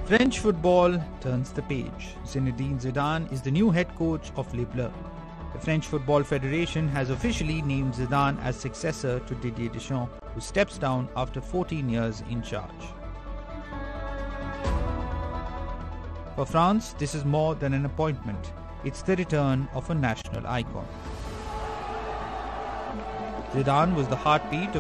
French football turns the page. Zinedine Zidane is the new head coach of Les Bleus. The French Football Federation has officially named Zidane as successor to Didier Deschamps, who steps down after 14 years in charge. For France, this is more than an appointment. It's the return of a national icon. Zidane was the heartbeat